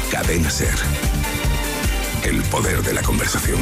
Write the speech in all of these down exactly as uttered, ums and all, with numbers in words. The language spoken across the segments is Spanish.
Cadena SER. El poder de la conversación.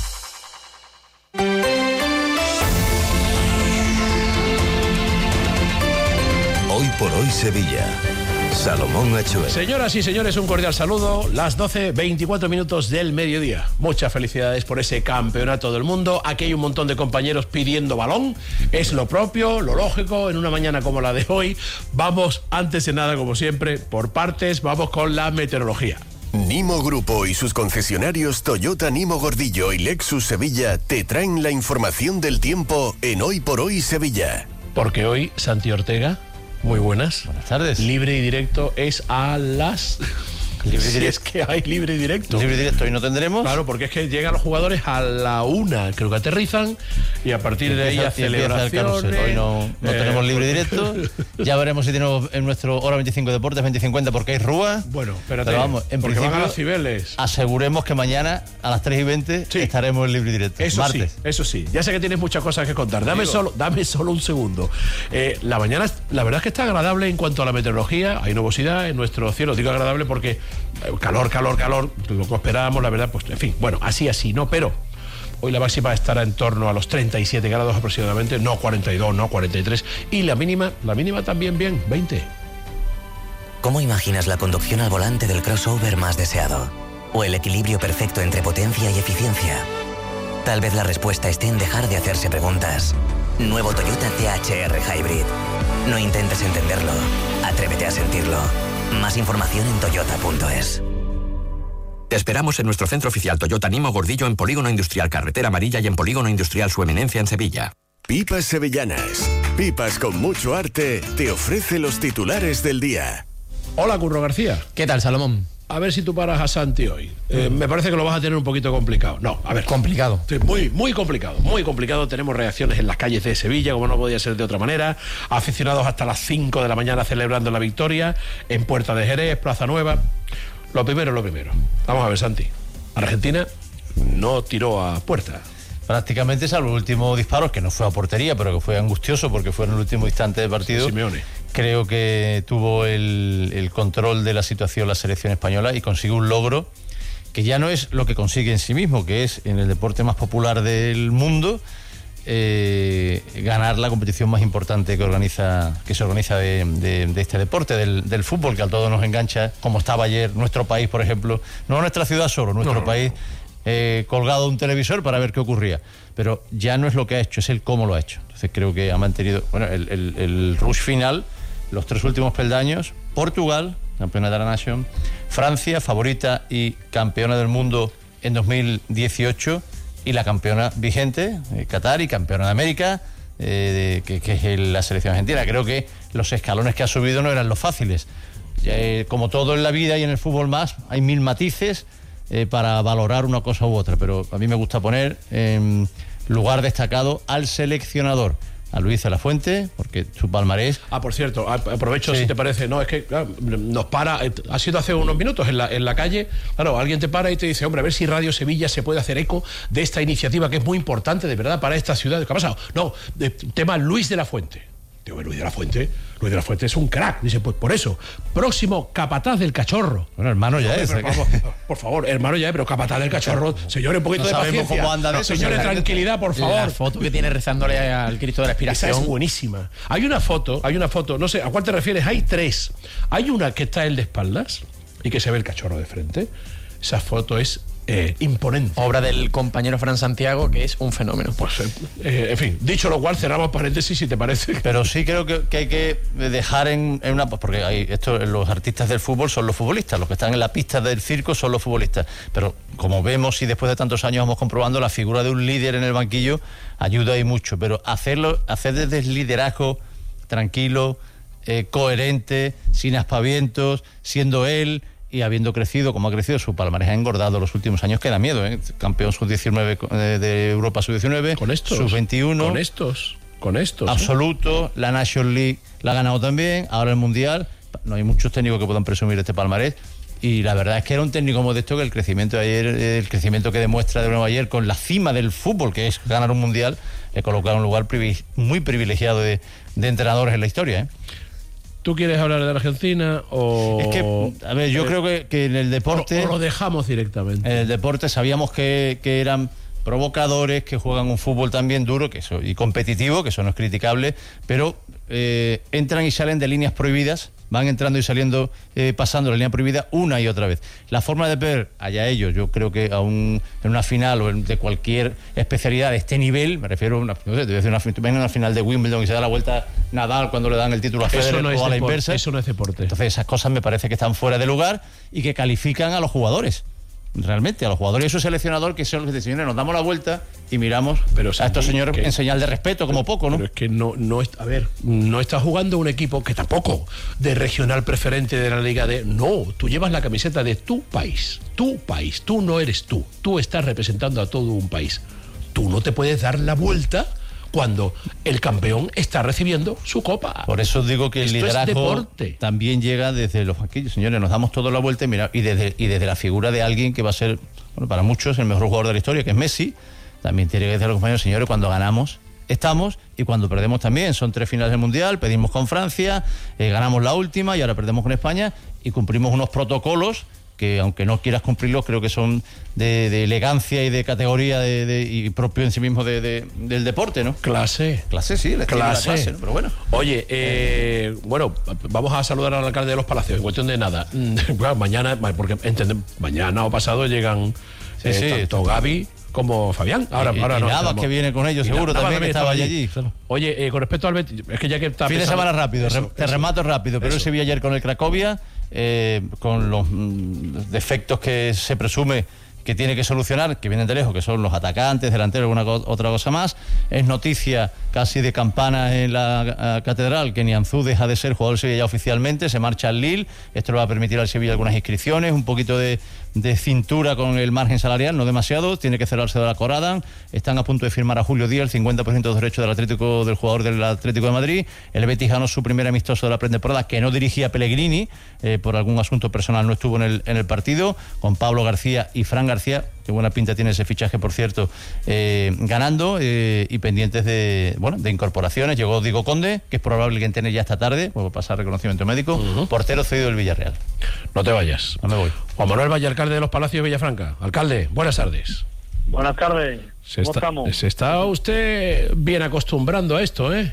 Hoy por hoy Sevilla. Salomón Achuel. Señoras y señores, un cordial saludo. Las doce veinticuatro minutos del mediodía. Muchas felicidades por ese campeonato del mundo. Aquí hay un montón de compañeros pidiendo balón. Es lo propio, lo lógico, en una mañana como la de hoy. Vamos, antes de nada, como siempre, por partes, vamos con la meteorología. Nimo Grupo y sus concesionarios Toyota Nimo Gordillo y Lexus Sevilla te traen la información del tiempo en Hoy por Hoy Sevilla. Porque hoy, Santi Ortega, muy buenas. Buenas tardes. Libre y directo es a las... Libre y si directo. es que hay libre y directo. Libre y directo hoy no tendremos. Claro, porque es que llegan los jugadores a la una, creo que aterrizan, y a partir de ahí a celebraciones. Hoy no, no eh, tenemos libre y directo. Ya veremos si tenemos en nuestro Hora veinticinco Deportes veinte cincuenta porque hay rúa. Bueno, espérate, pero vamos, en porque principio van a las Cibeles. aseguremos que mañana a las tres y veinte Sí. estaremos en libre y directo. Eso Martes. sí, eso sí. Ya sé que tienes muchas cosas que contar. Dame solo, dame solo un segundo. Eh, la mañana, la verdad es que está agradable en cuanto a la meteorología. Hay nubosidad en nuestro cielo. Digo agradable porque eh, calor, calor, calor, lo que esperábamos, la verdad, pues en fin, bueno, así, así, no, pero hoy la máxima estará en torno a los treinta y siete grados aproximadamente, no cuarenta y dos, no cuarenta y tres, y la mínima, la mínima también bien, veinte. ¿Cómo imaginas la conducción al volante del crossover más deseado? ¿O el equilibrio perfecto entre potencia y eficiencia? Tal vez la respuesta esté en dejar de hacerse preguntas. Nuevo Toyota T H R Hybrid. No intentes entenderlo, atrévete a sentirlo. Más información en toyota punto es. Te esperamos en nuestro centro oficial Toyota Nimo Gordillo en Polígono Industrial Carretera Amarilla y en Polígono Industrial Su Eminencia en Sevilla. Pipas Sevillanas. Pipas con mucho arte te ofrece los titulares del día. Hola, Curro García. ¿Qué tal, Salomón? A ver si tú paras a Santi hoy. Eh, me parece que lo vas a tener un poquito complicado. No, a ver. Complicado. Sí, muy, muy complicado, muy complicado. Tenemos reacciones en las calles de Sevilla, como no podía ser de otra manera. Aficionados hasta las cinco de la mañana celebrando la victoria en Puerta de Jerez, Plaza Nueva. Lo primero, lo primero. Vamos a ver, Santi. Argentina no tiró a puerta. Prácticamente, salvo el último disparo, que no fue a portería, pero que fue angustioso porque fue en el último instante del partido. Simeone. Creo que tuvo el, el control de la situación la selección española y consiguió un logro que ya no es lo que consigue en sí mismo, que es en el deporte más popular del mundo, eh, ganar la competición más importante que organiza que se organiza de, de, de este deporte, del, del fútbol, que a todos nos engancha, como estaba ayer nuestro país, por ejemplo, no nuestra ciudad solo, nuestro no, no, país eh, colgado de un televisor para ver qué ocurría. Pero ya no es lo que ha hecho, es el cómo lo ha hecho. Entonces creo que ha mantenido, bueno, el, el, el rush final, los tres últimos peldaños: Portugal, campeona de la Nation; Francia, favorita y campeona del mundo en dos mil dieciocho, y la campeona vigente, eh, Qatar, y campeona de América, eh, de, que, que es el, la selección argentina. Creo que los escalones que ha subido no eran los fáciles. Eh, como todo en la vida y en el fútbol más, hay mil matices eh, para valorar una cosa u otra, pero a mí me gusta poner en lugar destacado al seleccionador, a Luis de la Fuente, porque su palmarés... Ah, por cierto, aprovecho, Sí. si te parece. No, es que claro, nos para, ha sido hace unos minutos en la, en la calle. Claro, alguien te para y te dice, hombre, a ver si Radio Sevilla se puede hacer eco de esta iniciativa que es muy importante, de verdad, para esta ciudad. ¿Qué ha pasado? No, de, tema Luis de la Fuente. Digo, Luis de la Fuente, Luis de la Fuente es un crack. Dice, pues por eso, próximo capataz del Cachorro. Bueno, hermano ya Hombre, es. pero, ¿eh? por, por favor, hermano ya es, pero capataz del Cachorro. Señores, un poquito No de sabemos paciencia. cómo anda de eso, Señores, señor. tranquilidad, por favor. La foto que tiene rezándole al Cristo de la Esa Expiración. es buenísima. Hay una foto, hay una foto, no sé, ¿a cuál te refieres? Hay tres. Hay una que está él de espaldas y que se ve el cachorro de frente. Esa foto es eh, imponente. Obra del compañero Fran Santiago, que es un fenómeno. Pues, eh, eh, en fin, dicho lo cual, cerramos paréntesis, si te parece. Pero sí creo que, que hay que dejar en, en una... Porque hay, esto, los artistas del fútbol son los futbolistas, los que están en la pista del circo son los futbolistas. Pero como vemos y después de tantos años vamos comprobando, la figura de un líder en el banquillo ayuda y mucho. Pero hacerlo, hacer desde el liderazgo tranquilo, eh, coherente, sin aspavientos, siendo él... y habiendo crecido como ha crecido, su palmarés ha engordado los últimos años, que da miedo, ¿eh? Campeón sub diecinueve de Europa sub diecinueve, Con estos. sub veintiuno, Con estos. Con estos. absoluto, ¿eh? La National League la ha ganado también, ahora el Mundial. No hay muchos técnicos que puedan presumir este palmarés. Y la verdad es que era un técnico modesto, que el crecimiento de ayer, el crecimiento que demuestra de nuevo ayer con la cima del fútbol, que es ganar un Mundial, le coloca en un lugar privi- muy privilegiado de, de entrenadores en la historia, ¿eh? ¿Tú quieres hablar de Argentina o...? Es que, a ver, yo eh, creo que, que en el deporte... O, o lo dejamos directamente. En el deporte sabíamos que, que eran provocadores, que juegan un fútbol también duro que eso, y competitivo, que eso no es criticable, pero eh, entran y salen de líneas prohibidas, van entrando y saliendo, eh, pasando la línea prohibida una y otra vez. La forma de ver, allá ellos, yo creo que a un, en una final o en, de cualquier especialidad de este nivel, me refiero a una, no sé, debe ser una, ven una final de Wimbledon y se da la vuelta Nadal cuando le dan el título a Federer no o a la deporte, inversa. Eso no es deporte. Entonces esas cosas me parece que están fuera de lugar y que califican a los jugadores. Realmente, a los jugadores y a su seleccionador, que son los que dicen, señores, nos damos la vuelta y miramos pero, a estos señores que, en señal de respeto, como poco, ¿no? Pero es que no, no, a ver, no está jugando un equipo que tampoco de regional preferente de la Liga de... No, tú llevas la camiseta de tu país, tu país, tú no eres tú, tú estás representando a todo un país. Tú no te puedes dar la vuelta cuando el campeón está recibiendo su copa. Por eso digo que el Esto liderazgo también llega desde los banquillos. Señores, nos damos toda la vuelta y, mira, y, desde, y desde la figura de alguien que va a ser, bueno, para muchos el mejor jugador de la historia, que es Messi. También tiene que decir a los compañeros, señores, cuando ganamos estamos y cuando perdemos también. Son tres finales del Mundial, pedimos con Francia, eh, ganamos la última y ahora perdemos con España y cumplimos unos protocolos que, aunque no quieras cumplirlos, creo que son de, de elegancia y de categoría de, de, y propio en sí mismo de, de, del deporte, ¿no? Clase. Clase, sí, la clase. clase, ¿no? Pero bueno. Oye, eh, bueno, vamos a saludar al alcalde de Los Palacios, en cuestión de nada. Claro, mañana, porque entendemos, mañana o pasado llegan sí, eh, sí, tanto Gaby como Fabián. Ahora, y, ahora y no. Navas, que viene con ellos, seguro, Navas también, que estaba allí. allí. Oye, eh, con respecto al Betis, es que ya que está fin pensando, de semana rápido, eso, re, te eso, remato rápido, pero él se vio ayer con el Cracovia, eh, con los mm, defectos que se presume que tiene que solucionar, que vienen de lejos, que son los atacantes, delanteros, alguna co otra cosa más. Es noticia casi de campana en la uh, catedral que Nianzú deja de ser jugador del Sevilla ya oficialmente, se marcha al Lille. Esto le va a permitir al Sevilla algunas inscripciones, un poquito de, de cintura con el margen salarial, no demasiado, tiene que cerrarse de la Corada. Están a punto de firmar a Julio Díaz el cincuenta por ciento de los derechos del Atlético, del jugador del Atlético de Madrid. El Betis ganó su primer amistoso de la pretemporada, que no dirigía Pellegrini, eh, por algún asunto personal no estuvo en el, en el partido, con Pablo García y Fran García. Qué buena pinta tiene ese fichaje, por cierto, eh, ganando eh, y pendientes de, bueno, de incorporaciones. Llegó Diego Conde, que es probable que entrene ya esta tarde, puedo pasar reconocimiento médico, uh-huh. Portero cedido del Villarreal. No te vayas. No me voy. Juan Manuel Valle, alcalde de Los Palacios de Villafranca. Alcalde, buenas tardes. Buenas tardes. Se ¿Cómo está, estamos? Se está usted bien acostumbrando a esto, ¿eh?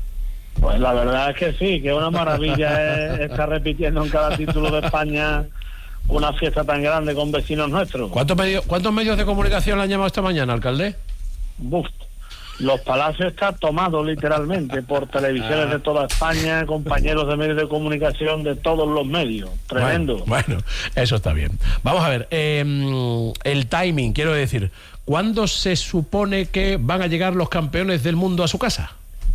Pues la verdad es que sí, que una maravilla es estar repitiendo en cada título de España una fiesta tan grande con vecinos nuestros. ¿Cuántos medios, cuántos medios de comunicación le han llamado esta mañana, alcalde? Buf. Los Palacios están tomados literalmente por televisiones de toda España, compañeros de medios de comunicación de todos los medios. Tremendo. Bueno, bueno, eso está bien. Vamos a ver, eh, el timing, quiero decir, ¿cuándo se supone que van a llegar los campeones del mundo a su casa?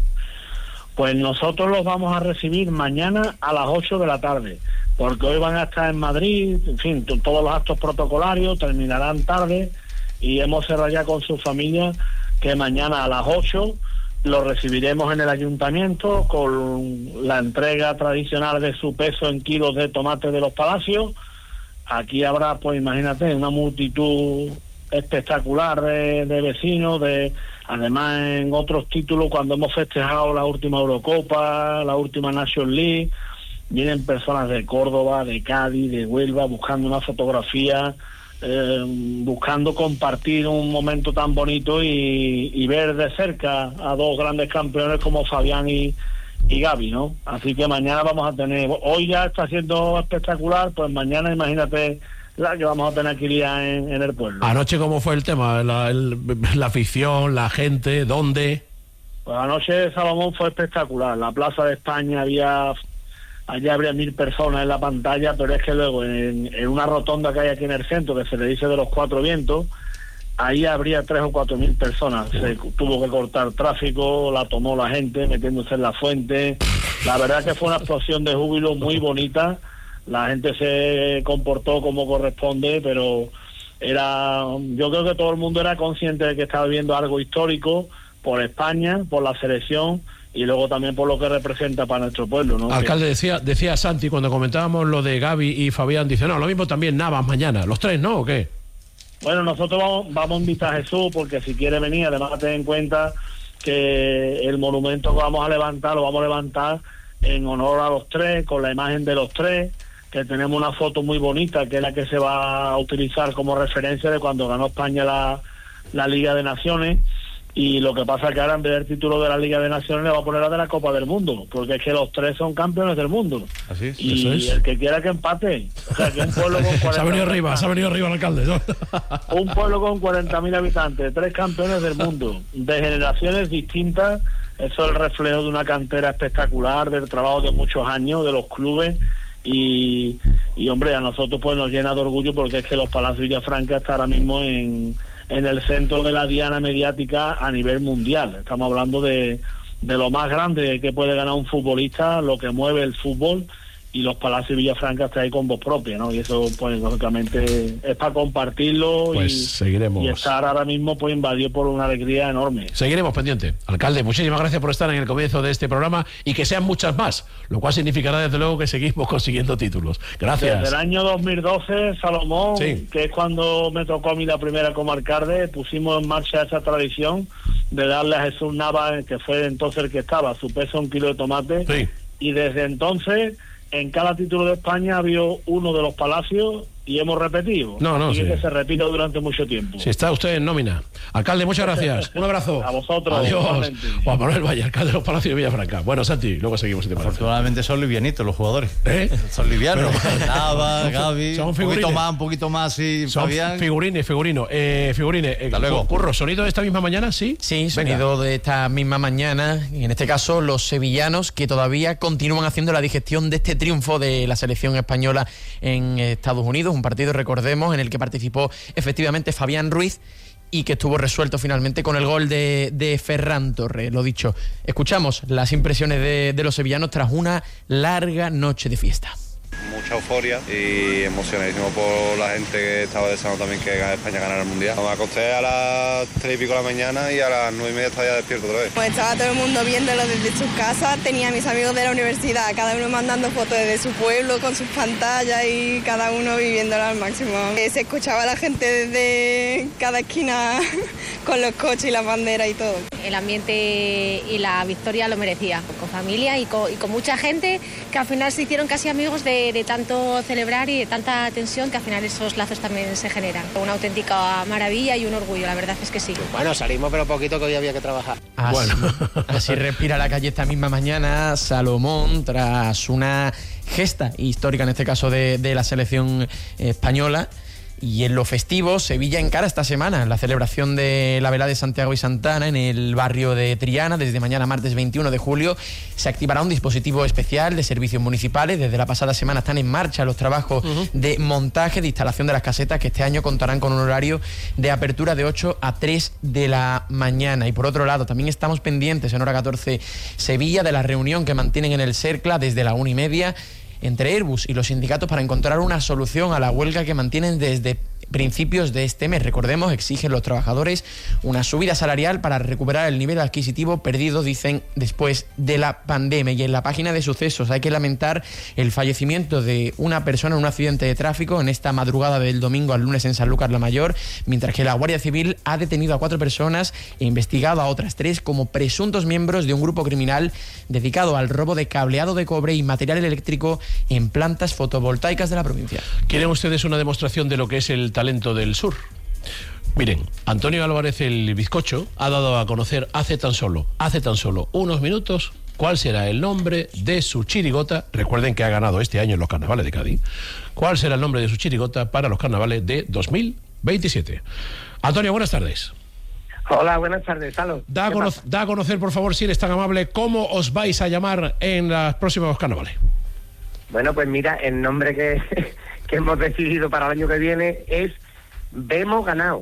Pues nosotros los vamos a recibir mañana a las ocho de la tarde, porque hoy van a estar en Madrid, en fin, todos los actos protocolarios terminarán tarde y hemos cerrado ya con su familia que mañana a las ocho lo recibiremos en el ayuntamiento con la entrega tradicional de su peso en kilos de tomate de Los Palacios. Aquí habrá, pues imagínate, una multitud espectacular de, de vecinos, de además en otros títulos cuando hemos festejado la última Eurocopa, la última National League, vienen personas de Córdoba, de Cádiz, de Huelva buscando una fotografía, eh, buscando compartir un momento tan bonito y, y ver de cerca a dos grandes campeones como Fabián y, y Gaby, ¿no? Así que mañana vamos a tener, hoy ya está siendo espectacular, pues mañana imagínate la que vamos a tener aquí ya en, en el pueblo. Anoche, ¿cómo fue el tema? La, el, la afición, la gente, ¿dónde? Pues anoche Salomón fue espectacular. La Plaza de España había, allá habría mil personas en la pantalla, pero es que luego en, en una rotonda que hay aquí en el centro, que se le dice de los Cuatro Vientos, ahí habría tres o cuatro mil personas. Se tuvo que cortar tráfico, la tomó la gente metiéndose en la fuente. La verdad que fue una explosión de júbilo muy bonita. La gente se comportó como corresponde, pero era, yo creo que todo el mundo era consciente de que estaba viviendo algo histórico por España, por la selección y luego también por lo que representa para nuestro pueblo, ¿no? Alcalde, decía, decía Santi cuando comentábamos lo de Gaby y Fabián, dice, no, lo mismo también Navas mañana, los tres, ¿no? ¿O qué? Bueno, nosotros vamos, vamos a invitar a Jesús porque si quiere venir, además ten en cuenta que el monumento que vamos a levantar, lo vamos a levantar en honor a los tres, con la imagen de los tres, que tenemos una foto muy bonita, que es la que se va a utilizar como referencia de cuando ganó España la, la Liga de Naciones. Y lo que pasa es que ahora, en vez del título de la Liga de Naciones, le va a poner la de la Copa del Mundo, porque es que los tres son campeones del mundo. Así es. Y Eso es. el que quiera que empate, o sea, que un pueblo con cuarenta Se ha venido arriba, se ha venido arriba el alcalde, ¿no? un pueblo con cuarenta mil habitantes, tres campeones del mundo, de generaciones distintas. Eso es el reflejo de una cantera espectacular, del trabajo de muchos años, de los clubes. Y, y hombre, a nosotros pues nos llena de orgullo, porque es que los Palacios Villafranca está ahora mismo en, en el centro de la diana mediática a nivel mundial. Estamos hablando de, de lo más grande que puede ganar un futbolista, lo que mueve el fútbol, y los Palacios Villafranca está ahí con voz propia, ¿no? Y eso, pues, lógicamente es para compartirlo. Pues y, seguiremos. y estar ahora mismo, pues, invadido por una alegría enorme. Seguiremos pendiente. Alcalde, muchísimas gracias por estar en el comienzo de este programa y que sean muchas más, lo cual significará desde luego que seguimos consiguiendo títulos. Gracias. Desde el año dos mil doce, Salomón, sí. que es cuando me tocó a mí la primera como alcalde, pusimos en marcha esa tradición de darle a Jesús Nava, que fue entonces el que estaba, su peso un kilo de tomate. Sí. Y desde entonces, en cada título de España había uno de los Palacios y hemos repetido. No, no, y sí. que se repite durante mucho tiempo. Si está usted en nómina. Alcalde, muchas gracias. Un abrazo. A vosotros. Adiós. Igualmente. Juan Manuel Valle, alcalde de los Palacios de Villafranca. Bueno, Santi, luego seguimos. Si te parece. Afortunadamente son livianitos los jugadores. ¿Eh? Son livianos. Pero- Nava, Son- Gaby, son un poquito figurines. más, un poquito más y Son Fabián. figurines, figurino. Eh, figurines. Eh, Hasta luego. Curro, ¿sonido de esta misma mañana? Sí. Sí, Venga. sonido de esta misma mañana, y en este caso los sevillanos, que todavía continúan haciendo la digestión de este triunfo de la selección española en Estados Unidos, un partido, recordemos, en el que participó efectivamente Fabián Ruiz y que estuvo resuelto finalmente con el gol de, de Ferran Torres. Lo dicho, escuchamos las impresiones de, de los sevillanos tras una larga noche de fiesta. Mucha euforia y emocionadísimo por la gente que estaba deseando también que España ganara el Mundial. Me acosté a las tres y pico de la mañana y a las nueve y media estaba ya despierto otra vez. Pues estaba todo el mundo viéndolo desde sus casas, tenía a mis amigos de la universidad, cada uno mandando fotos desde su pueblo con sus pantallas y cada uno viviéndolo al máximo. Eh, Se escuchaba a la gente desde cada esquina con los coches y las banderas y todo. El ambiente y la victoria lo merecía, con familia y con, y con mucha gente que al final se hicieron casi amigos de, de tanto celebrar y de tanta tensión, que al final esos lazos también se generan. Una auténtica maravilla y un orgullo, la verdad es que sí. Bueno, salimos pero poquito, que hoy había que trabajar. Así, Bueno. así respira la calle esta misma mañana Salomón, tras una gesta histórica, en este caso de, de la selección española. Y en lo festivo, Sevilla encara esta semana la celebración de la velada de Santiago y Santana en el barrio de Triana. Desde mañana, martes veintiuno de julio, se activará un dispositivo especial de servicios municipales. Desde la pasada semana están en marcha los trabajos uh-huh. de montaje, de instalación de las casetas, que este año contarán con un horario de apertura de ocho a tres de la mañana. Y por otro lado, también estamos pendientes en Hora catorce Sevilla de la reunión que mantienen en el Cercla desde la una y media entre Airbus y los sindicatos para encontrar una solución a la huelga que mantienen desde principios de este mes. Recordemos, exigen los trabajadores una subida salarial para recuperar el nivel adquisitivo perdido, dicen, después de la pandemia. Y en la página de sucesos hay que lamentar el fallecimiento de una persona en un accidente de tráfico en esta madrugada del domingo al lunes en Sanlúcar la Mayor, mientras que la Guardia Civil ha detenido a cuatro personas e investigado a otras tres como presuntos miembros de un grupo criminal dedicado al robo de cableado de cobre y material eléctrico en plantas fotovoltaicas de la provincia. ¿Quieren ustedes una demostración de lo que es el talento del sur? Miren, Antonio Álvarez el Bizcocho ha dado a conocer hace tan solo, hace tan solo unos minutos cuál será el nombre de su chirigota. Recuerden que ha ganado este año en los carnavales de Cádiz. ¿Cuál será el nombre de su chirigota para los carnavales de dos mil veintisiete? Antonio, buenas tardes. Hola, buenas tardes, Salo. Da a, cono- da a conocer, por favor, si eres tan amable, cómo os vais a llamar en los próximos carnavales. Bueno, pues mira, el nombre que, que hemos decidido para el año que viene es Vemos Ganado.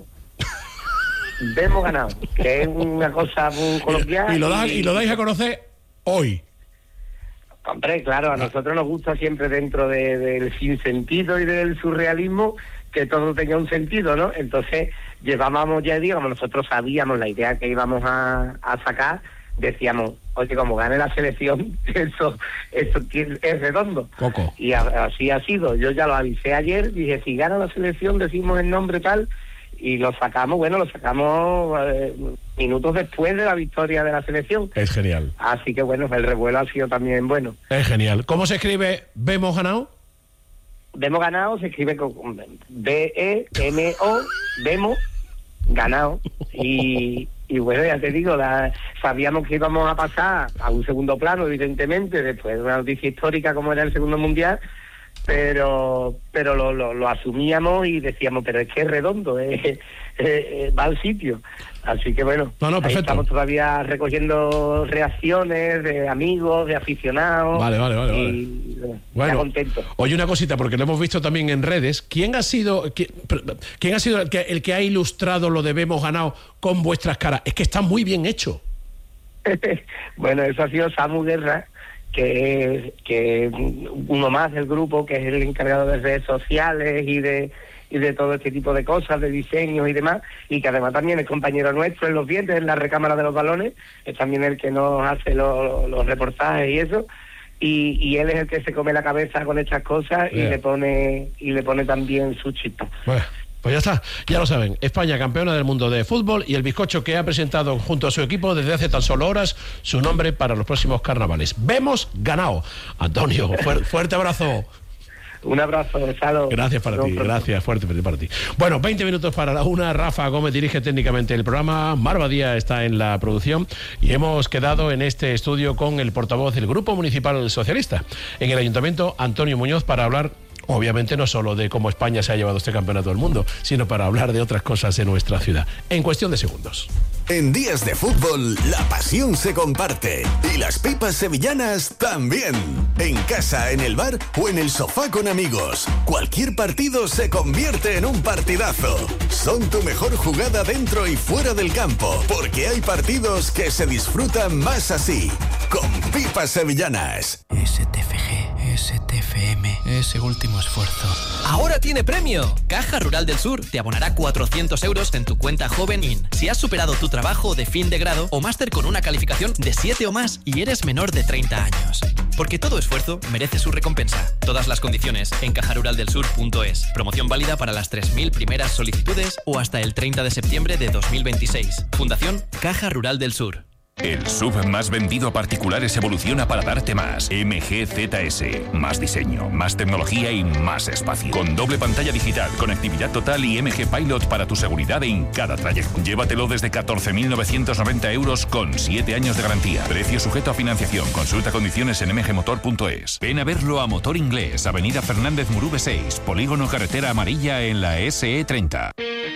Vemos Ganado, que es una cosa muy coloquial. Y lo, da, y lo dais a conocer hoy. Hombre, claro, a nosotros nos gusta siempre, dentro de, del sinsentido y del surrealismo, que todo tenga un sentido, ¿no? Entonces, llevábamos ya, digamos, nosotros sabíamos la idea que íbamos a, a sacar, decíamos, oye, como gane la selección, eso, eso es redondo. Coco. Y a, así ha sido. Yo ya lo avisé ayer, dije, si gana la selección, decimos el nombre tal, y lo sacamos, bueno, lo sacamos eh, minutos después de la victoria de la selección. Es genial. Así que bueno, el revuelo ha sido también bueno. Es genial. ¿Cómo se escribe Vemos ganado? Vemos ganado se escribe con B E M O, Vemos ganado. Y, y bueno, ya te digo, la, sabíamos que íbamos a pasar a un segundo plano, evidentemente, después de una noticia histórica como era el segundo mundial, pero pero lo, lo, lo asumíamos y decíamos, pero es que es redondo, eh, eh, eh, va al sitio. Así que bueno, no, no, ahí estamos todavía recogiendo reacciones de amigos, de aficionados. Vale, vale, vale. Y, vale. Ya bueno, contento. Oye, una cosita, porque lo hemos visto también en redes. ¿Quién ha sido quién, quién ha sido el que, el que ha ilustrado lo de Vemos ganado con vuestras caras? Es que está muy bien hecho. Bueno, eso ha sido Samu Guerra, que es que uno más del grupo, que es el encargado de redes sociales y de y de todo este tipo de cosas, de diseños y demás, y que además también es compañero nuestro en los dientes, en la recámara de los balones, es también el que nos hace los, los reportajes y eso, y, y él es el que se come la cabeza con estas cosas y yeah. le pone y le pone también su chispa. Bueno. Pues ya está, ya lo saben, España campeona del mundo de fútbol y el bizcocho que ha presentado junto a su equipo desde hace tan solo horas su nombre para los próximos carnavales. Vemos ganado. Antonio, fuer- fuerte abrazo. Un abrazo, Gonzalo. Gracias para ti, gracias, fuerte para ti. Bueno, veinte minutos para la una. Rafa Gómez dirige técnicamente el programa. Mar Badía está en la producción y hemos quedado en este estudio con el portavoz del Grupo Municipal Socialista en el Ayuntamiento, Antonio Muñoz, para hablar, obviamente, no solo de cómo España se ha llevado este campeonato del mundo, sino para hablar de otras cosas en nuestra ciudad. En cuestión de segundos. En días de fútbol, la pasión se comparte. Y las pipas sevillanas también. En casa, en el bar o en el sofá con amigos. Cualquier partido se convierte en un partidazo. Son tu mejor jugada dentro y fuera del campo. Porque hay partidos que se disfrutan más así. Con pipas sevillanas. S T F G, S T F M, ese último esfuerzo. Ahora tiene premio. Caja Rural del Sur te abonará cuatrocientos euros en tu cuenta Joven In. Si has superado tu trabajo de fin de grado o máster con una calificación de siete o más y eres menor de treinta años. Porque todo esfuerzo merece su recompensa. Todas las condiciones en caja rural del sur punto es. Promoción válida para las tres mil primeras solicitudes o hasta el treinta de septiembre de dos mil veintiséis. Fundación Caja Rural del Sur. El S U V más vendido a particulares evoluciona para darte más. M G Z S. Más diseño, más tecnología y más espacio. Con doble pantalla digital, conectividad total y M G Pilot para tu seguridad en cada trayecto. Llévatelo desde catorce mil novecientos noventa euros con siete años de garantía. Precio sujeto a financiación. Consulta condiciones en m g motor punto es. Ven a verlo a Motor Inglés, Avenida Fernández Murube seis, Polígono Carretera Amarilla en la S E treinta.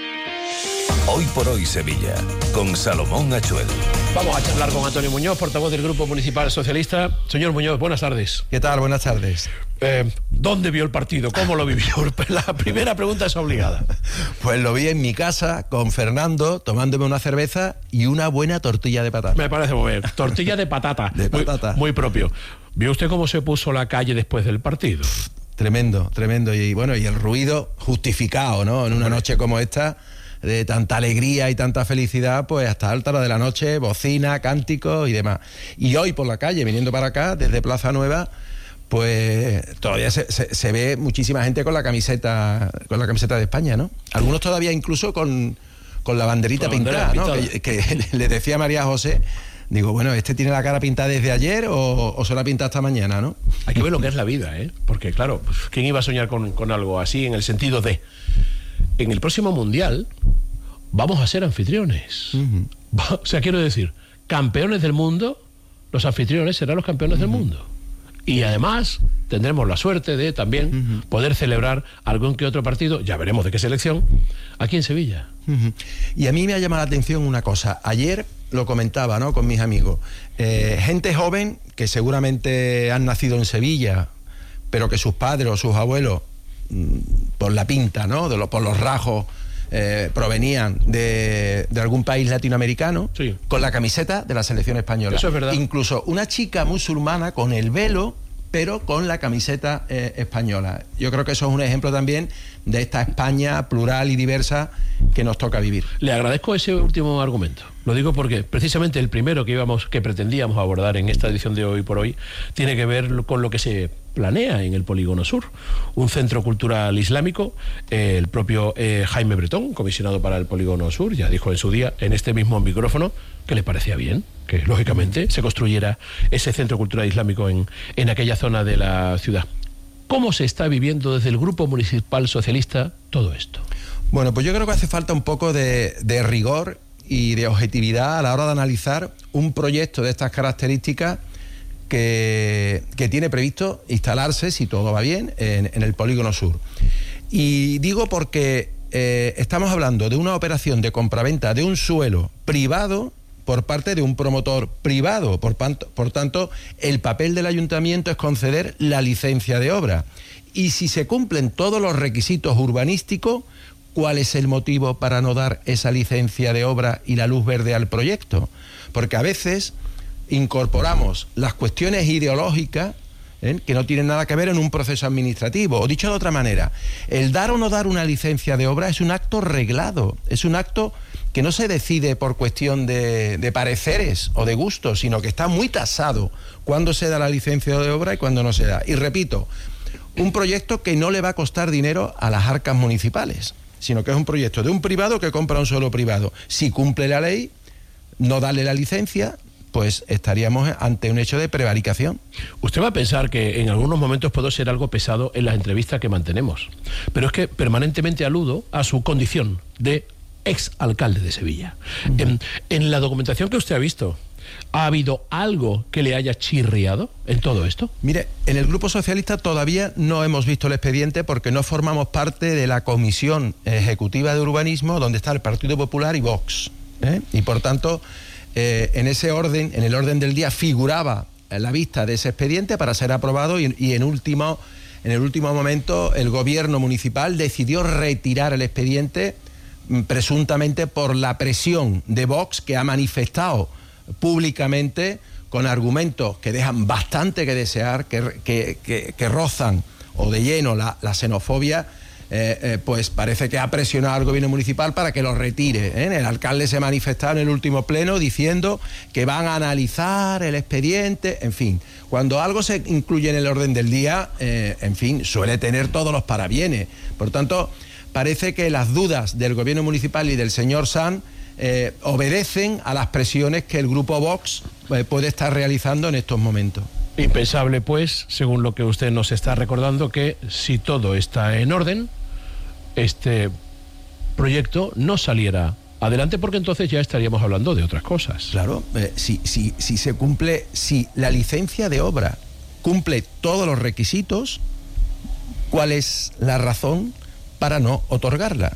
Hoy por hoy Sevilla, con Salomón Achuel. Vamos a charlar con Antonio Muñoz, portavoz del Grupo Municipal Socialista. Señor Muñoz, buenas tardes. ¿Qué tal? Buenas tardes. Eh, ¿Dónde vio el partido? ¿Cómo lo vivió? La primera pregunta es obligada. Pues lo vi en mi casa con Fernando, tomándome una cerveza y una buena tortilla de patata. Me parece muy bien. Tortilla de patata. De patata. Muy, muy propio. ¿Vio usted cómo se puso la calle después del partido? Tremendo, tremendo. Y bueno, y el ruido justificado, ¿no? En una noche como esta, de tanta alegría y tanta felicidad, pues hasta alta hora de la noche, bocina, cánticos y demás. Y hoy por la calle, viniendo para acá, desde Plaza Nueva, pues todavía se, se, se ve muchísima gente con la camiseta con la camiseta de España, ¿no? Algunos todavía incluso con, con la banderita con pintada, ¿no? Que, que le decía María José, digo, bueno, ¿este tiene la cara pintada desde ayer o, o se la pinta hasta mañana, no? Hay que ver lo que es la vida, ¿eh? Porque claro, ¿quién iba a soñar con, con algo así en el sentido de... En el próximo Mundial vamos a ser anfitriones. Uh-huh. O sea, quiero decir, campeones del mundo, los anfitriones serán los campeones uh-huh. del mundo. Y además tendremos la suerte de también uh-huh. poder celebrar algún que otro partido, ya veremos de qué selección, aquí en Sevilla. Uh-huh. Y a mí me ha llamado la atención una cosa. Ayer lo comentaba, ¿no?, con mis amigos. Eh, gente joven que seguramente han nacido en Sevilla, pero que sus padres o sus abuelos, por la pinta, ¿no?, de los, por los rasgos, eh, provenían de, de algún país latinoamericano, sí, con la camiseta de la selección española. Eso es verdad. Incluso una chica musulmana con el velo, pero con la camiseta eh, española. Yo creo que eso es un ejemplo también de esta España plural y diversa que nos toca vivir. Le agradezco ese último argumento. Lo digo porque precisamente el primero que íbamos, que pretendíamos abordar en esta edición de Hoy por Hoy, tiene que ver con lo que se planea en el Polígono Sur un centro cultural islámico. Eh, el propio eh, Jaime Bretón, comisionado para el Polígono Sur, ya dijo en su día en este mismo micrófono que le parecía bien que lógicamente se construyera ese centro cultural islámico en, en aquella zona de la ciudad. ¿Cómo se está viviendo desde el Grupo Municipal Socialista todo esto? Bueno, pues yo creo que hace falta un poco de, de rigor y de objetividad a la hora de analizar un proyecto de estas características que, que tiene previsto instalarse, si todo va bien, en, en el Polígono Sur. Y digo porque eh, estamos hablando de una operación de compraventa de un suelo privado por parte de un promotor privado. Por, por tanto, el papel del ayuntamiento es conceder la licencia de obra. Y si se cumplen todos los requisitos urbanísticos, ¿cuál es el motivo para no dar esa licencia de obra y la luz verde al proyecto? Porque a veces incorporamos las cuestiones ideológicas, ¿eh?, que no tienen nada que ver en un proceso administrativo. O dicho de otra manera, el dar o no dar una licencia de obra es un acto reglado, es un acto que no se decide por cuestión de, de pareceres o de gustos, sino que está muy tasado cuándo se da la licencia de obra y cuándo no se da. Y repito, un proyecto que no le va a costar dinero a las arcas municipales, sino que es un proyecto de un privado que compra un suelo privado. Si cumple la ley, no darle la licencia, pues estaríamos ante un hecho de prevaricación. Usted va a pensar que en algunos momentos puedo ser algo pesado en las entrevistas que mantenemos, pero es que permanentemente aludo a su condición de ex alcalde de Sevilla. Uh-huh. En, en la documentación que usted ha visto, ¿ha habido algo que le haya chirriado en todo esto? Mire, en el Grupo Socialista todavía no hemos visto el expediente porque no formamos parte de la Comisión Ejecutiva de Urbanismo donde está el Partido Popular y Vox, ¿eh? Y por tanto, eh, en ese orden, en el orden del día figuraba la vista de ese expediente para ser aprobado y, y en último, en el último momento el gobierno municipal decidió retirar el expediente presuntamente por la presión de Vox, que ha manifestado públicamente con argumentos que dejan bastante que desear, que, que, que, que rozan o de lleno la, la xenofobia. Eh, eh, pues parece que ha presionado al gobierno municipal para que lo retire, ¿eh? El alcalde se manifestaba en el último pleno diciendo que van a analizar el expediente, en fin. Cuando algo se incluye en el orden del día, eh, en fin, suele tener todos los parabienes. Por tanto, parece que las dudas del gobierno municipal y del señor Sanz eh, obedecen a las presiones que el grupo Vox eh, puede estar realizando en estos momentos. Impensable, pues, según lo que usted nos está recordando, que si todo está en orden, este proyecto no saliera adelante, porque entonces ya estaríamos hablando de otras cosas. Claro, eh, si, si, si se cumple, si la licencia de obra cumple todos los requisitos, ¿cuál es la razón para no otorgarla?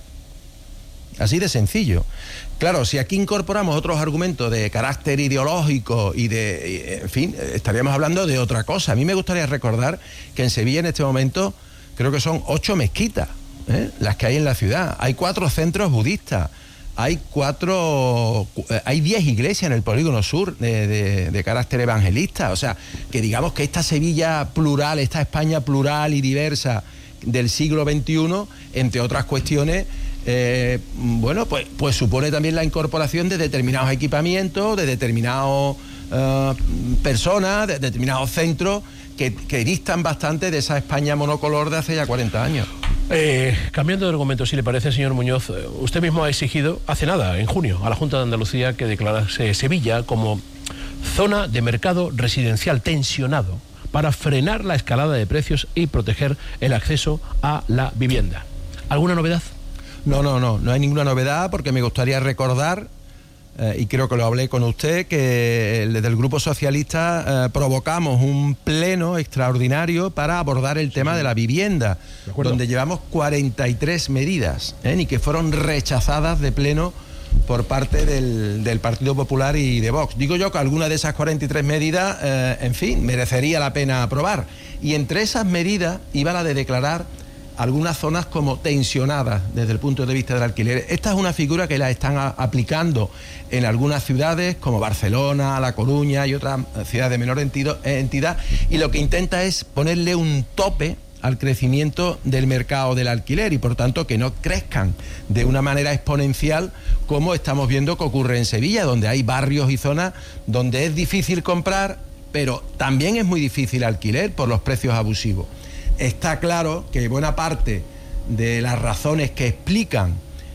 Así de sencillo. Claro, si aquí incorporamos otros argumentos de carácter ideológico y de, en fin, estaríamos hablando de otra cosa. A mí me gustaría recordar que en Sevilla en este momento creo que son ocho mezquitas, ¿eh?, las que hay en la ciudad. Hay cuatro centros budistas, hay cuatro, hay diez iglesias en el Polígono Sur de, de, de carácter evangelista. O sea, que digamos que esta Sevilla plural, esta España plural y diversa del siglo veintiuno, entre otras cuestiones, eh, bueno, pues, pues supone también la incorporación de determinados equipamientos, de determinadas uh, personas, de determinados centros que, que distan bastante de esa España monocolor de hace ya cuarenta años. Eh, cambiando de argumento, si le parece, señor Muñoz, usted mismo ha exigido hace nada, en junio, a la Junta de Andalucía que declarase Sevilla como zona de mercado residencial tensionado para frenar la escalada de precios y proteger el acceso a la vivienda. ¿Alguna novedad? No, no, no, no hay ninguna novedad, porque me gustaría recordar, eh, y creo que lo hablé con usted, que desde el Grupo Socialista eh, provocamos un pleno extraordinario para abordar el tema de la vivienda, donde llevamos cuarenta y tres medidas, ¿eh?, y que fueron rechazadas de pleno por parte del, del Partido Popular y de Vox. Digo yo que alguna de esas cuarenta y tres medidas, eh, en fin, merecería la pena aprobar. Y entre esas medidas iba la de declarar algunas zonas como tensionadas desde el punto de vista del alquiler. Esta es una figura que la están a, aplicando en algunas ciudades como Barcelona, La Coruña y otras ciudades de menor entido, entidad, y lo que intenta es ponerle un tope al crecimiento del mercado del alquiler y por tanto que no crezcan de una manera exponencial como estamos viendo que ocurre en Sevilla, donde hay barrios y zonas donde es difícil comprar, pero también es muy difícil alquiler por los precios abusivos. Está claro que buena parte de las razones que explican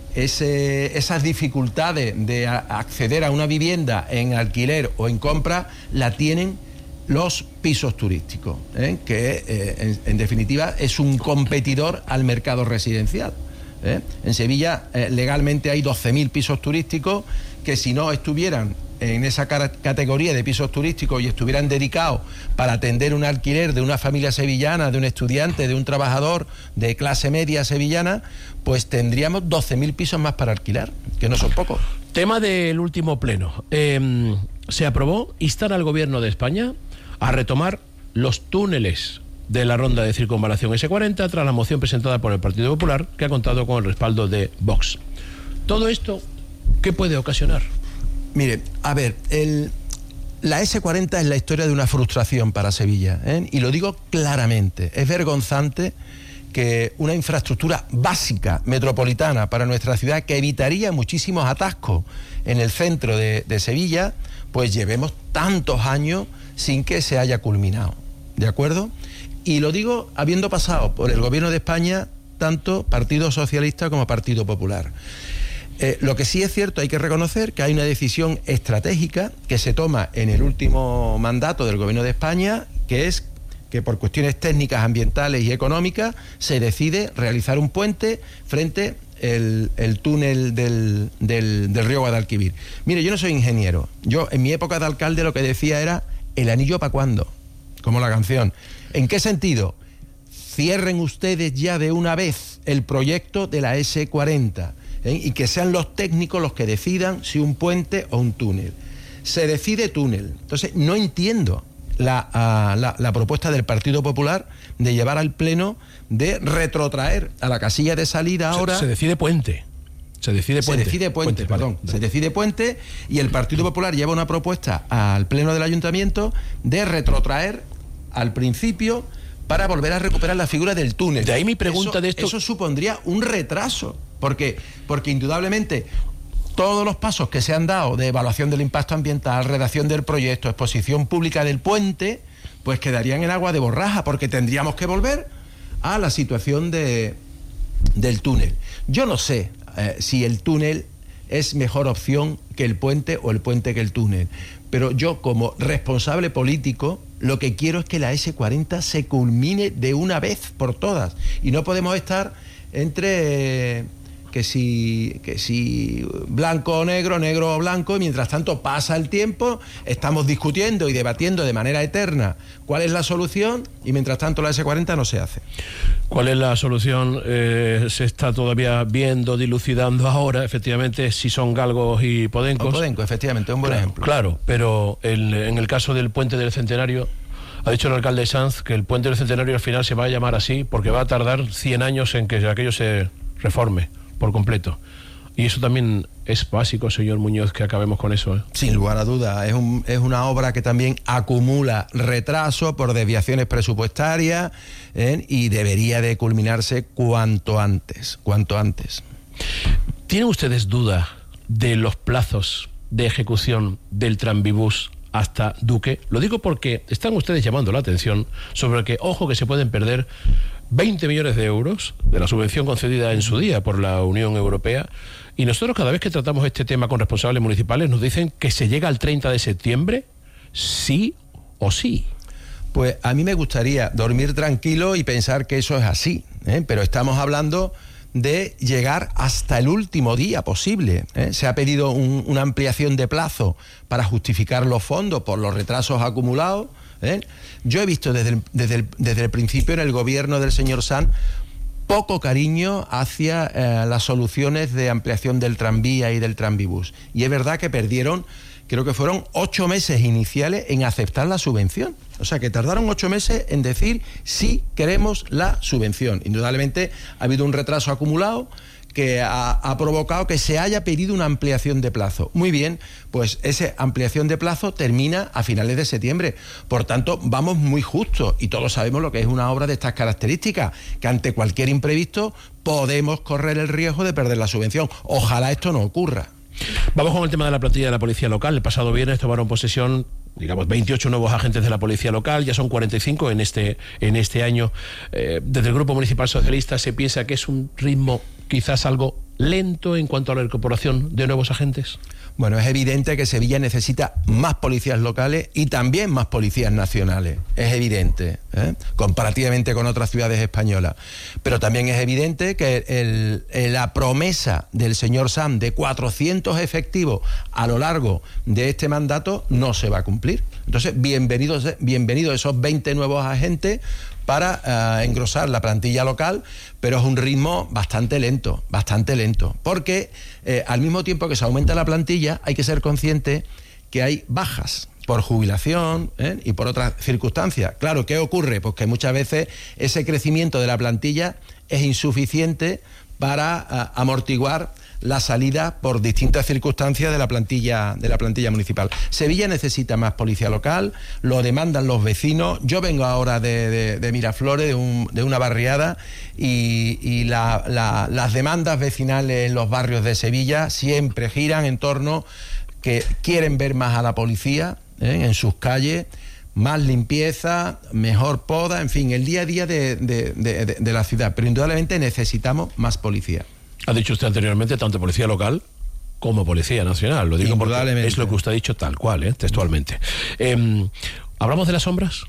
ese, esas dificultades de a, acceder a una vivienda en alquiler o en compra la tienen los pisos turísticos, ¿eh? que eh, en, en definitiva es un competidor al mercado residencial. ¿eh? En Sevilla eh, legalmente hay doce mil pisos turísticos que si no estuvieran en esa categoría de pisos turísticos y estuvieran dedicados para atender un alquiler de una familia sevillana, de un estudiante, de un trabajador de clase media sevillana, pues tendríamos doce mil pisos más para alquilar, que no son pocos. Tema del último pleno. Eh, se aprobó instar al gobierno de España a retomar los túneles de la ronda de circunvalación ese cuarenta tras la moción presentada por el Partido Popular, que ha contado con el respaldo de Vox. Todo esto, ¿qué puede ocasionar? Mire, a ver, el, la ese cuarenta es la historia de una frustración para Sevilla, ¿eh? Y lo digo claramente, es vergonzante que una infraestructura básica metropolitana para nuestra ciudad, que evitaría muchísimos atascos en el centro de, de Sevilla, pues llevemos tantos años sin que se haya culminado, ¿de acuerdo? Y lo digo habiendo pasado por el gobierno de España tanto Partido Socialista como Partido Popular. Eh, lo que sí es cierto, hay que reconocer que hay una decisión estratégica que se toma en el último mandato del Gobierno de España, que es que por cuestiones técnicas, ambientales y económicas se decide realizar un puente frente el, el túnel del, del, del río Guadalquivir. Mire, yo no soy ingeniero. Yo en mi época de alcalde lo que decía era ¿el anillo para cuándo? Como la canción. ¿En qué sentido? Cierren ustedes ya de una vez el proyecto de la ese cuarenta. ¿Eh? Y que sean los técnicos los que decidan si un puente o un túnel. Se decide túnel. Entonces, no entiendo la, uh, la, la propuesta del Partido Popular de llevar al Pleno de retrotraer a la casilla de salida ahora... Se, se decide puente. Se decide puente. Se decide puente, puente perdón. Vale. Se decide puente y el Partido Popular lleva una propuesta al Pleno del Ayuntamiento de retrotraer al principio para volver a recuperar la figura del túnel. De ahí mi pregunta eso, de esto... Eso supondría un retraso. Porque, porque indudablemente todos los pasos que se han dado de evaluación del impacto ambiental, redacción del proyecto, exposición pública del puente, pues quedarían en agua de borraja, porque tendríamos que volver a la situación de, del túnel. Yo no sé eh, si el túnel es mejor opción que el puente o el puente que el túnel, pero yo como responsable político lo que quiero es que la ese cuarenta se culmine de una vez por todas y no podemos estar entre... que si, que si blanco o negro, negro o blanco, y mientras tanto pasa el tiempo, estamos discutiendo y debatiendo de manera eterna cuál es la solución, y mientras tanto la ese cuarenta no se hace. ¿Cuál es la solución? Eh, se está todavía viendo, dilucidando ahora, efectivamente, si son galgos y podencos. O podenco, efectivamente, un buen claro, ejemplo. Claro, pero el, en el caso del puente del Centenario, ha dicho el alcalde Sanz que el puente del Centenario al final se va a llamar así porque va a tardar cien años en que aquello se reforme por completo. Y eso también es básico, señor Muñoz, que acabemos con eso, ¿eh? Sin lugar a duda, es, un, es una obra que también acumula retraso por desviaciones presupuestarias, ¿eh? Y debería de culminarse cuanto antes, cuanto antes. ¿Tienen ustedes duda de los plazos de ejecución del tranvibús hasta Duque? Lo digo porque están ustedes llamando la atención sobre que, ojo, que se pueden perder veinte millones de euros de la subvención concedida en su día por la Unión Europea, y nosotros cada vez que tratamos este tema con responsables municipales nos dicen que se llega al treinta de septiembre, sí o sí. Pues a mí me gustaría dormir tranquilo y pensar que eso es así, ¿eh? Pero estamos hablando de llegar hasta el último día posible, ¿eh? Se ha pedido un, una ampliación de plazo para justificar los fondos por los retrasos acumulados, ¿eh? Yo he visto desde el, desde, el, desde el principio en el gobierno del señor Sanz poco cariño hacia eh, las soluciones de ampliación del tranvía y del tranvibús. Y es verdad que perdieron, creo que fueron ocho meses iniciales en aceptar la subvención. O sea, que tardaron ocho meses en decir sí queremos la subvención. Indudablemente ha habido un retraso acumulado que ha, ha provocado que se haya pedido una ampliación de plazo. Muy bien, pues esa ampliación de plazo termina a finales de septiembre. Por tanto, vamos muy justos y todos sabemos lo que es una obra de estas características, que ante cualquier imprevisto podemos correr el riesgo de perder la subvención. Ojalá esto no ocurra. Vamos con el tema de la plantilla de la policía local. El pasado viernes tomaron posesión digamos, veintiocho nuevos agentes de la policía local, ya son cuarenta y cinco en este, en este año. Eh, desde el Grupo Municipal Socialista se piensa que es un ritmo quizás algo lento en cuanto a la incorporación de nuevos agentes. Bueno, es evidente que Sevilla necesita más policías locales y también más policías nacionales. Es evidente, ¿eh? comparativamente con otras ciudades españolas. Pero también es evidente que el, el, la promesa del señor Sam de cuatrocientos efectivos a lo largo de este mandato no se va a cumplir. Entonces, bienvenidos, bienvenidos esos veinte nuevos agentes para uh, engrosar la plantilla local, pero es un ritmo bastante lento, bastante lento, porque eh, al mismo tiempo que se aumenta la plantilla, hay que ser consciente que hay bajas por jubilación ¿eh? y por otras circunstancias. Claro, ¿qué ocurre? Pues que muchas veces ese crecimiento de la plantilla es insuficiente para uh, amortiguar la salida por distintas circunstancias de la plantilla de la plantilla municipal. Sevilla necesita más policía local, lo demandan los vecinos. Yo vengo ahora de, de, de Miraflores, de, un, de una barriada, y, y la, la, las demandas vecinales en los barrios de Sevilla siempre giran en torno que quieren ver más a la policía ¿eh? en sus calles, más limpieza, mejor poda, en fin, el día a día de, de, de, de, de la ciudad. Pero indudablemente necesitamos más policía. Ha dicho usted anteriormente tanto policía local como policía nacional. Lo digo porque es lo que usted ha dicho tal cual, ¿eh? textualmente. Eh, ¿Hablamos de las sombras?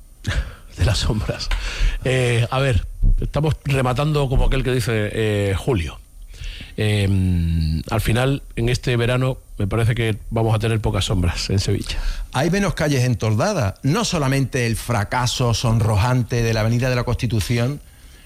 De las sombras. Eh, a ver, estamos rematando como aquel que dice eh, Julio. Eh, al final, en este verano, me parece que vamos a tener pocas sombras en Sevilla. Hay menos calles entoldadas. No solamente el fracaso sonrojante de la Avenida de la Constitución,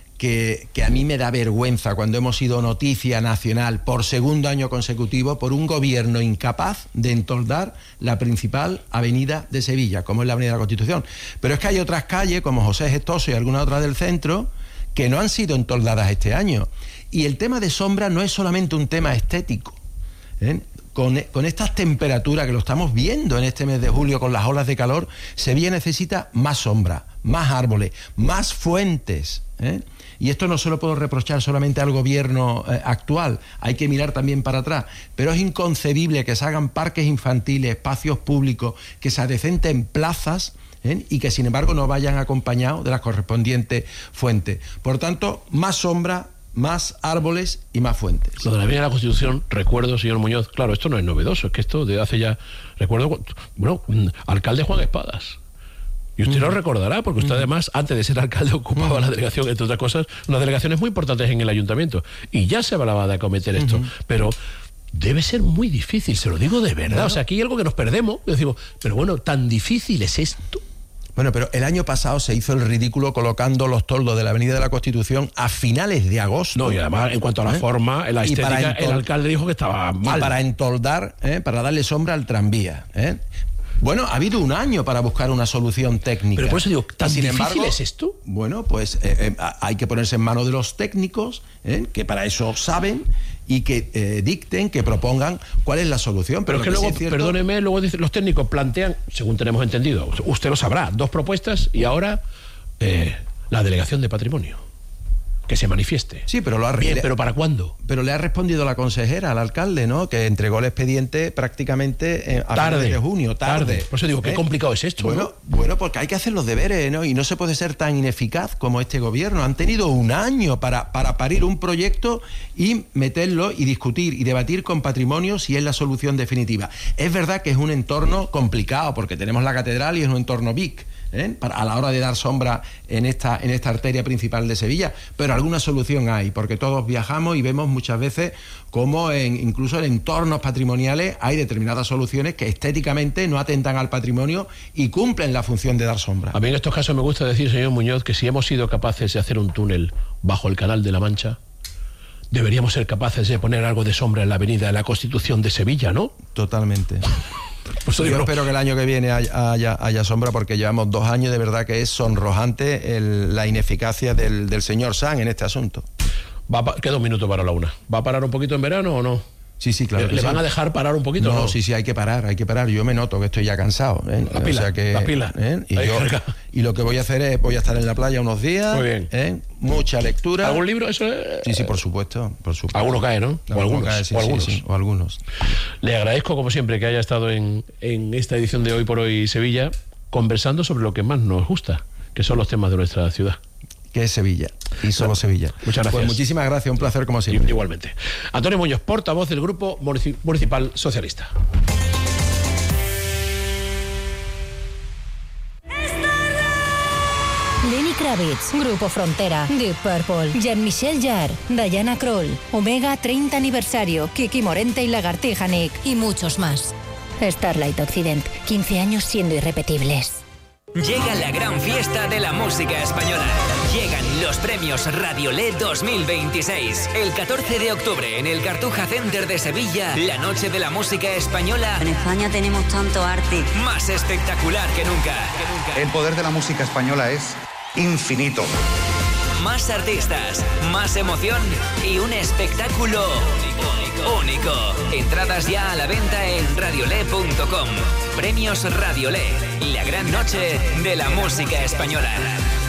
Que, que a mí me da vergüenza cuando hemos sido noticia nacional por segundo año consecutivo por un gobierno incapaz de entoldar la principal avenida de Sevilla, como es la Avenida de la Constitución. Pero es que hay otras calles, como José Gestoso y algunas otras del centro, que no han sido entoldadas este año. Y el tema de sombra no es solamente un tema estético. ¿eh? Con, con estas temperaturas que lo estamos viendo en este mes de julio con las olas de calor, Sevilla necesita más sombra, más árboles, más fuentes, ¿eh? Y esto no se lo puedo reprochar solamente al gobierno eh, actual, hay que mirar también para atrás, pero es inconcebible que se hagan parques infantiles, espacios públicos, que se adecenten plazas ¿eh? y que sin embargo no vayan acompañados de las correspondientes fuentes. Por tanto, más sombra, más árboles y más fuentes. Lo de la Avenida de la Constitución, recuerdo, señor Muñoz, claro, esto no es novedoso, es que esto de hace ya, recuerdo, bueno, alcalde Juan Espadas. Y usted lo recordará, porque usted además, antes de ser alcalde, ocupaba la delegación, entre otras cosas, unas delegaciones muy importantes en el ayuntamiento. Y ya se hablaba de acometer esto. Uh-huh. Pero debe ser muy difícil, se lo digo de verdad. Bueno. O sea, aquí hay algo que nos perdemos. Y decimos, pero bueno, ¿tan difícil es esto? Bueno, pero el año pasado se hizo el ridículo colocando los toldos de la Avenida de la Constitución a finales de agosto. No, y además, en cuanto a la ¿eh? forma, en la estética, el alcalde dijo que estaba mal. Y para entoldar, ¿eh? para darle sombra al tranvía, ¿eh? Bueno, ha habido un año para buscar una solución técnica. Pero por eso digo, ¿tan sin difícil embargo, es esto? Bueno, pues eh, eh, hay que ponerse en manos de los técnicos, eh, que para eso saben, y que eh, dicten, que propongan cuál es la solución. Pero, Pero es que, que luego, sí es perdóneme, luego dicen, los técnicos plantean, según tenemos entendido, usted lo sabrá, dos propuestas y ahora eh, la Delegación de Patrimonio. Que se manifieste. Sí, pero lo ha Bien, pero ¿para cuándo? Pero le ha respondido la consejera al alcalde, ¿no? Que entregó el expediente prácticamente a tarde, de junio, tarde. tarde. Por eso digo, qué ¿eh? complicado es esto. Bueno, ¿no? bueno, porque hay que hacer los deberes, ¿no? Y no se puede ser tan ineficaz como este gobierno. Han tenido un año para, para parir un proyecto y meterlo y discutir y debatir con Patrimonio si es la solución definitiva. Es verdad que es un entorno complicado porque tenemos la catedral y es un entorno big. ¿Eh? Para, a la hora de dar sombra en esta, en esta arteria principal de Sevilla, pero alguna solución hay, porque todos viajamos y vemos muchas veces cómo en, incluso en entornos patrimoniales hay determinadas soluciones que estéticamente no atentan al patrimonio y cumplen la función de dar sombra. A mí en estos casos me gusta decir, señor Muñoz, que si hemos sido capaces de hacer un túnel bajo el Canal de la Mancha, deberíamos ser capaces de poner algo de sombra en la Avenida de la Constitución de Sevilla, ¿no? Totalmente. Pues yo digo, espero que el año que viene haya, haya, haya sombra, porque llevamos dos años, de verdad que es sonrojante el, la ineficacia del, del señor Sanz en este asunto. Va a, queda un minuto para la una. ¿Va a parar un poquito en verano o no? Sí, sí, claro. ¿Le, que le sí. van a dejar parar un poquito? No, ¿no? sí, sí, hay que parar, hay que parar. Yo me noto que estoy ya cansado. ¿eh? La pila, o sea que, la pila. ¿eh? Y, Ahí yo, carga. y lo que voy a hacer es, voy a estar en la playa unos días. Muy bien. ¿eh? Mucha lectura. ¿Algún libro? Eso es... Sí, sí, por supuesto. Por supuesto. Alguno cae, ¿no? O algunos. Cae, sí, o, sí, algunos. sí, o algunos. Le agradezco, como siempre, que haya estado en, en esta edición de Hoy por Hoy Sevilla, conversando sobre lo que más nos gusta, que son los temas de nuestra ciudad. Que es Sevilla, y solo Sevilla. Muchas gracias. Pues muchísimas gracias, un placer como siempre. Igualmente. Antonio Muñoz, portavoz del Grupo Municipal Socialista. Lenny Kravitz, Grupo Frontera, Deep Purple, Jean-Michel Jarre, Diana Kroll, Omega treinta aniversario, Kiki Morente y Lagartija Nick y muchos más. Starlight Occident, quince años siendo irrepetibles. Llega la gran fiesta de la música española. Llegan los premios Radiolé dos mil veintiséis. El catorce de octubre en el Cartuja Center de Sevilla, la noche de la música española. En España tenemos tanto arte. Más espectacular que nunca. Que nunca. El poder de la música española es infinito. Más artistas, más emoción y un espectáculo único. único. Entradas ya a la venta en radiolé punto com. Premios Radiolé, la gran noche de la música española.